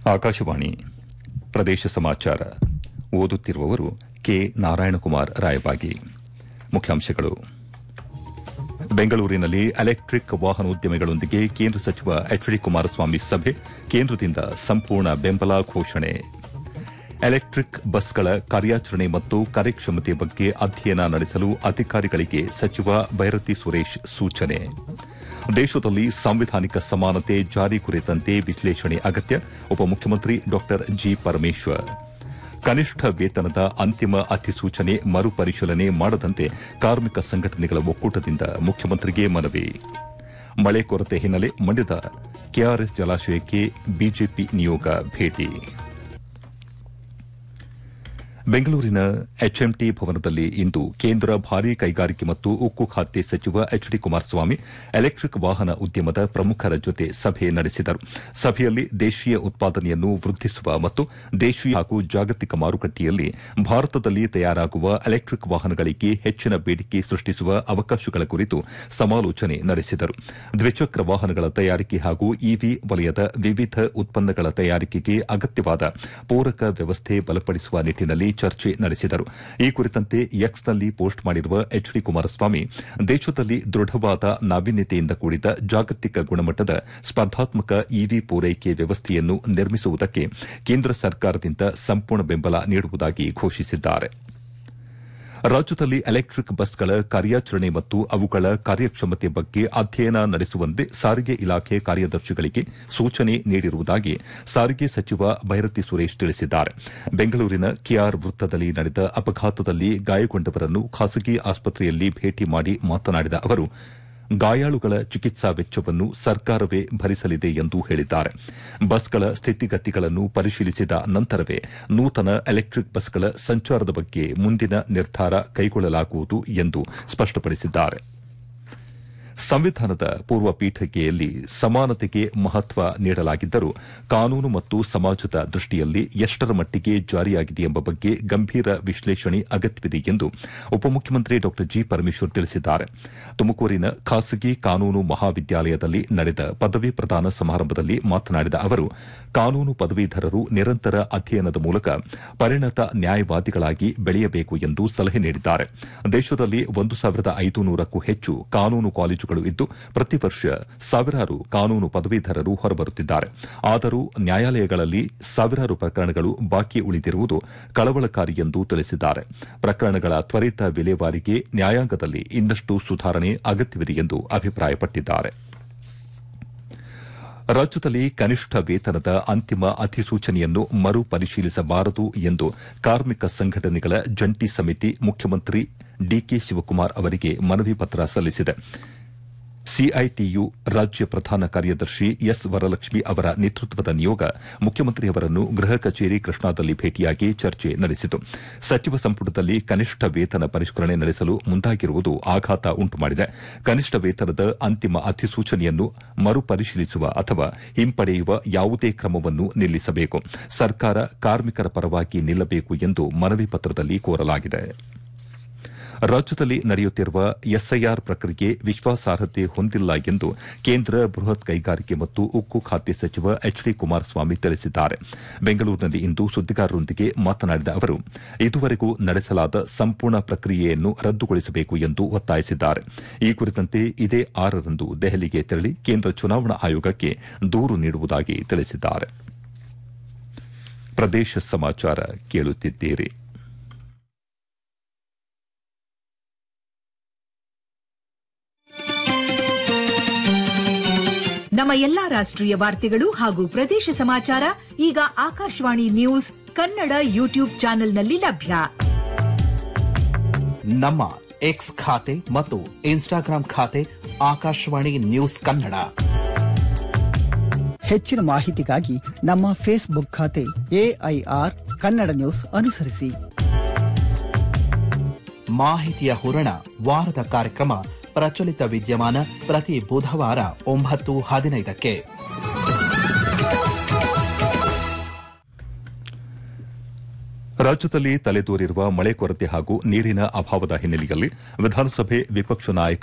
ಆಕಾಶವಾಣಿ ಪ್ರದೇಶ ಸಮಾಚಾರ ಓದುತ್ತಿರುವವರು ಕೆ ನಾರಾಯಣಕುಮಾರ್ ರಾಯಬಾಗಿ. ಮುಖ್ಯಾಂಶಗಳು. ಬೆಂಗಳೂರಿನಲ್ಲಿ ಎಲೆಕ್ಟಿಕ್ ವಾಹನೋದ್ಯಮಿಗಳೊಂದಿಗೆ ಕೇಂದ್ರ ಸಚಿವ ಎಚ್ ಡಿ ಕುಮಾರಸ್ವಾಮಿ ಸಭೆ, ಕೇಂದ್ರದಿಂದ ಸಂಪೂರ್ಣ ಬೆಂಬಲ ಘೋಷಣೆ. ಎಲೆಕ್ಟಿಕ್ ಬಸ್ಗಳ ಕಾರ್ಯಾಚರಣೆ ಮತ್ತು ಕಾರ್ಯಕ್ಷಮತೆ ಬಗ್ಗೆ ಅಧ್ಯಯನ ನಡೆಸಲು ಅಧಿಕಾರಿಗಳಿಗೆ ಸಚಿವ ಬೈರತಿ ಸುರೇಶ್ ಸೂಚನೆ. ದೇಶದಲ್ಲಿ ಸಾಂವಿಧಾನಿಕ ಸಮಾನತೆ ಜಾರಿ ಕುರಿತಂತೆ ವಿಶ್ಲೇಷಣೆ ಅಗತ್ಯ, ಉಪಮುಖ್ಯಮಂತ್ರಿ ಡಾ ಜಿ ಪರಮೇಶ್ವರ್. ಕನಿಷ್ಠ ವೇತನದ ಅಂತಿಮ ಅಧಿಸೂಚನೆ ಮರುಪರಿಶೀಲನೆ ಮಾಡದಂತೆ ಕಾರ್ಮಿಕ ಸಂಘಟನೆಗಳ ಒಕ್ಕೂಟದಿಂದ ಮುಖ್ಯಮಂತ್ರಿಗೆ ಮನವಿ. ಮಳೆ ಕೊರತೆ ಹಿನ್ನೆಲೆ ಮಂಡ್ಯದ ಕೆಆರ್ಎಸ್ ಜಲಾಶಯಕ್ಕೆ ಬಿಜೆಪಿ ನಿಯೋಗ ಭೇಟಿ. ಬೆಂಗಳೂರಿನ ಎಚ್ಎಂಟಿ ಭವನದಲ್ಲಿ ಇಂದು ಕೇಂದ್ರ ಭಾರೀ ಕೈಗಾರಿಕೆ ಮತ್ತು ಉಕ್ಕು ಖಾತೆ ಸಚಿವ ಎಚ್ ಡಿ ಕುಮಾರಸ್ವಾಮಿ ಎಲೆಕ್ಟಿಕ್ ವಾಹನ ಉದ್ಯಮದ ಪ್ರಮುಖರ ಜೊತೆ ಸಭೆ ನಡೆಸಿದರು. ಸಭೆಯಲ್ಲಿ ದೇಶೀಯ ಉತ್ಪಾದನೆಯನ್ನು ವೃದ್ಧಿಸುವ ಮತ್ತು ದೇಶೀಯ ಹಾಗೂ ಜಾಗತಿಕ ಮಾರುಕಟ್ಟೆಯಲ್ಲಿ ಭಾರತದಲ್ಲಿ ತಯಾರಾಗುವ ಎಲೆಕ್ಟಿಕ್ ವಾಹನಗಳಿಗೆ ಹೆಚ್ಚಿನ ಬೇಡಿಕೆ ಸೃಷ್ಟಿಸುವ ಅವಕಾಶಗಳ ಕುರಿತು ಸಮಾಲೋಚನೆ ನಡೆಸಿದರು. ದ್ವಿಚಕ್ರ ವಾಹನಗಳ ತಯಾರಿಕೆ ಹಾಗೂ ಇವಿ ವಲಯದ ವಿವಿಧ ಉತ್ಪನ್ನಗಳ ತಯಾರಿಕೆಗೆ ಅಗತ್ಯವಾದ ಪೂರಕ ವ್ಯವಸ್ಥೆ ಬಲಪಡಿಸುವ ನಿಟ್ಟಿನಲ್ಲಿ ಚರ್ಚೆ ನಡೆಸಿದರು. ಈ ಕುರಿತಂತೆ ಎಕ್ಸ್ನಲ್ಲಿ ಪೋಸ್ಟ್ ಮಾಡಿರುವ ಎಚ್ ಡಿ ಕುಮಾರಸ್ವಾಮಿ, ದೇಶದಲ್ಲಿ ದೃಢವಾದ ನಾವೀನ್ಯತೆಯಿಂದ ಕೂಡಿದ ಜಾಗತಿಕ ಗುಣಮಟ್ಟದ ಸ್ಪರ್ಧಾತ್ಮಕ ಇವಿ ಪೂರೈಕೆ ವ್ಯವಸ್ಥೆಯನ್ನು ನಿರ್ಮಿಸುವುದಕ್ಕೆ ಕೇಂದ್ರ ಸರ್ಕಾರದಿಂದ ಸಂಪೂರ್ಣ ಬೆಂಬಲ ನೀಡುವುದಾಗಿ ಘೋಷಿಸಿದ್ದಾರೆ. ರಾಜ್ಯದಲ್ಲಿ ಎಲೆಕ್ಟಿಕ್ ಬಸ್ಗಳ ಕಾರ್ಯಾಚರಣೆ ಮತ್ತು ಅವುಗಳ ಕಾರ್ಯಕ್ಷಮತೆ ಬಗ್ಗೆ ಅಧ್ಯಯನ ನಡೆಸುವಂತೆ ಸಾರಿಗೆ ಇಲಾಖೆ ಕಾರ್ಯದರ್ಶಿಗಳಿಗೆ ಸೂಚನೆ ನೀಡಿರುವುದಾಗಿ ಸಾರಿಗೆ ಸಚಿವ ಬೈರತಿ ಸುರೇಶ್ ತಿಳಿಸಿದ್ದಾರೆ. ಬೆಂಗಳೂರಿನ ಕೆಆರ್ ವೃತ್ತದಲ್ಲಿ ನಡೆದ ಅಪಘಾತದಲ್ಲಿ ಗಾಯಗೊಂಡವರನ್ನು ಖಾಸಗಿ ಆಸ್ಪತ್ರೆಯಲ್ಲಿ ಭೇಟಿ ಮಾಡಿ ಮಾತನಾಡಿದ ಅವರು, ಗಾಯಾಳುಗಳ ಚಿಕಿತ್ಸಾ ವೆಚ್ಚವನ್ನು ಸರ್ಕಾರವೇ ಭರಿಸಲಿದೆ ಎಂದು ಹೇಳಿದ್ದಾರೆ. ಬಸ್ಗಳ ಸ್ಥಿತಿಗತಿಗಳನ್ನು ಪರಿಶೀಲಿಸಿದ ನಂತರವೇ ನೂತನ ಎಲೆಕ್ಟಿಕ್ ಬಸ್ಗಳ ಸಂಚಾರದ ಬಗ್ಗೆ ಮುಂದಿನ ನಿರ್ಧಾರ ಕೈಗೊಳ್ಳಲಾಗುವುದು ಎಂದು ಸ್ಪಷ್ಟಪಡಿಸಿದ್ದಾರೆ. ಸಂವಿಧಾನದ ಪೂರ್ವ ಪೀಠಿಕೆಯಲ್ಲಿ ಸಮಾನತೆಗೆ ಮಹತ್ವ ನೀಡಲಾಗಿದ್ದರೂ ಕಾನೂನು ಮತ್ತು ಸಮಾಜದ ದೃಷ್ಟಿಯಲ್ಲಿ ಎಷ್ಟರ ಮಟ್ಟಿಗೆ ಜಾರಿಯಾಗಿದೆ ಎಂಬ ಬಗ್ಗೆ ಗಂಭೀರ ವಿಶ್ಲೇಷಣೆ ಅಗತ್ಯವಿದೆ ಎಂದು ಉಪಮುಖ್ಯಮಂತ್ರಿ ಡಾ ಜಿ ಪರಮೇಶ್ವರ್ ತಿಳಿಸಿದ್ದಾರೆ. ತುಮಕೂರಿನ ಖಾಸಗಿ ಕಾನೂನು ಮಹಾವಿದ್ಯಾಲಯದಲ್ಲಿ ನಡೆದ ಪದವಿ ಪ್ರದಾನ ಸಮಾರಂಭದಲ್ಲಿ ಮಾತನಾಡಿದ ಅವರು, ಕಾನೂನು ಪದವೀಧರರು ನಿರಂತರ ಅಧ್ಯಯನದ ಮೂಲಕ ಪರಿಣತ ನ್ಯಾಯವಾದಿಗಳಾಗಿ ಬೆಳೆಯಬೇಕು ಎಂದು ಸಲಹೆ ನೀಡಿದ್ದಾರೆ. ದೇಶದಲ್ಲಿ 1,500ಕ್ಕೂ ಹೆಚ್ಚು ಕಾನೂನು ಕಾಲೇಜುಗಳು ಇದ್ದು ಪ್ರತಿ ವರ್ಷ ಸಾವಿರಾರು ಕಾನೂನು ಪದವೀಧರರು ಹೊರಬರುತ್ತಿದ್ದಾರೆ. ಆದರೂ ನ್ಯಾಯಾಲಯಗಳಲ್ಲಿ ಸಾವಿರಾರು ಪ್ರಕರಣಗಳು ಬಾಕಿ ಉಳಿದಿರುವುದು ಕಳವಳಕಾರಿ ಎಂದು ತಿಳಿಸಿದ್ದಾರೆ. ಪ್ರಕರಣಗಳ ತ್ವರಿತ ವಿಲೇವಾರಿಗೆ ನ್ಯಾಯಾಂಗದಲ್ಲಿ ಇನ್ನಷ್ಟು ಸುಧಾರಣೆ ಅಗತ್ಯವಿದೆ ಎಂದು ಅಭಿಪ್ರಾಯಪಟ್ಟಿದ್ದಾರೆ. ರಾಜ್ಯದಲ್ಲಿ ಕನಿಷ್ಠ ವೇತನದ ಅಂತಿಮ ಅಧಿಸೂಚನೆಯನ್ನು ಮರುಪರಿಶೀಲಿಸಬಾರದು ಎಂದು ಕಾರ್ಮಿಕ ಸಂಘಟನೆಗಳ ಜಂಟಿ ಸಮಿತಿ ಮುಖ್ಯಮಂತ್ರಿ ಡಿಕೆ ಶಿವಕುಮಾರ್ ಅವರಿಗೆ ಮನವಿ ಪತ್ರ ಸಲ್ಲಿಸಿದೆ. ಸಿಐಟಿಯು ರಾಜ್ಯ ಪ್ರಧಾನ ಕಾರ್ಯದರ್ಶಿ ಎಸ್ ವರಲಕ್ಷ್ಮಿ ಅವರ ನೇತೃತ್ವದ ನಿಯೋಗ ಮುಖ್ಯಮಂತ್ರಿಯವರನ್ನು ಗೃಹ ಕಚೇರಿ ಕೃಷ್ಣಾದಲ್ಲಿ ಭೇಟಿಯಾಗಿ ಚರ್ಚೆ ನಡೆಸಿತು. ಸಚಿವ ಸಂಪುಟದಲ್ಲಿ ಕನಿಷ್ಠ ವೇತನ ಪರಿಷ್ಕರಣೆ ನಡೆಸಲು ಮುಂದಾಗಿರುವುದು ಆಘಾತ ಉಂಟುಮಾಡಿದೆ. ಕನಿಷ್ಠ ವೇತನದ ಅಂತಿಮ ಅಧಿಸೂಚನೆಯನ್ನು ಮರುಪರಿಶೀಲಿಸುವ ಅಥವಾ ಹಿಂಪಡೆಯುವ ಯಾವುದೇ ಕ್ರಮವನ್ನು ನಿಲ್ಲಿಸಬೇಕು. ಸರ್ಕಾರ ಕಾರ್ಮಿಕರ ಪರವಾಗಿ ನಿಲ್ಲಬೇಕು ಎಂದು ಮನವಿ ಪತ್ರದಲ್ಲಿ ಕೋರಲಾಗಿದೆ. ರಾಜ್ಯದಲ್ಲಿ ನಡೆಯುತ್ತಿರುವ ಎಸ್ಐಆರ್ ಪ್ರಕ್ರಿಯೆ ವಿಶ್ವಾಸಾರ್ಹತೆ ಹೊಂದಿಲ್ಲ ಎಂದು ಕೇಂದ್ರ ಬೃಹತ್ ಕೈಗಾರಿಕೆ ಮತ್ತು ಉಕ್ಕು ಖಾತೆ ಸಚಿವ ಎಚ್ ಡಿ ಕುಮಾರಸ್ವಾಮಿ ತಿಳಿಸಿದ್ದಾರೆ. ಬೆಂಗಳೂರಿನಲ್ಲಿಂದು ಸುದ್ದಿಗಾರರೊಂದಿಗೆ ಮಾತನಾಡಿದ ಅವರು, ಇದುವರೆಗೂ ನಡೆಸಲಾದ ಸಂಪೂರ್ಣ ಪ್ರಕ್ರಿಯೆಯನ್ನು ರದ್ದುಗೊಳಿಸಬೇಕು ಎಂದು ಒತ್ತಾಯಿಸಿದ್ದಾರೆ. ಈ ಕುರಿತಂತೆ ಇದೇ 6ರಂದು ದೆಹಲಿಗೆ ತೆರಳಿ ಕೇಂದ್ರ ಚುನಾವಣಾ ಆಯೋಗಕ್ಕೆ ದೂರು ನೀಡುವುದಾಗಿ ತಿಳಿಸಿದ್ದಾರೆ. ಪ್ರದೇಶ ಸಮಾಚಾರ ಕೇಳುತ್ತಿದ್ದೀರಿ. ನಮ್ಮ ಎಲ್ಲಾ ರಾಷ್ಟ್ರೀಯ ವಾರ್ತೆಗಳು ಹಾಗೂ ಪ್ರದೇಶ ಸಮಾಚಾರ ಈಗ ಆಕಾಶವಾಣಿ ನ್ಯೂಸ್ ಕನ್ನಡ ಯೂಟ್ಯೂಬ್ ಚಾನೆಲ್ನಲ್ಲಿ ಲಭ್ಯ. ನಮ್ಮ ಎಕ್ಸ್ ಖಾತೆ ಮತ್ತು ಇನ್ಸ್ಟಾಗ್ರಾಂ ಖಾತೆ ಆಕಾಶವಾಣಿ ನ್ಯೂಸ್ ಕನ್ನಡ. ಹೆಚ್ಚಿನ ಮಾಹಿತಿಗಾಗಿ ನಮ್ಮ ಫೇಸ್ಬುಕ್ ಖಾತೆ ಎಐಆರ್ ಕನ್ನಡ ನ್ಯೂಸ್ ಅನುಸರಿಸಿ. ಮಾಹಿತಿಯ ಹೂರಣ ವಾರದ ಕಾರ್ಯಕ್ರಮ ಪ್ರಚಲಿತ ವಿದ್ಯಮಾನ ಪ್ರತಿ ಬುಧವಾರ 9:15ಕ್ಕೆ. ರಾಜ್ಯದಲ್ಲಿ ತಲೆದೋರಿರುವ ಮಳೆ ಕೊರತೆ ಹಾಗೂ ನೀರಿನ ಅಭಾವದ ಹಿನ್ನೆಲೆಯಲ್ಲಿ ವಿಧಾನಸಭೆ ವಿಪಕ್ಷ ನಾಯಕ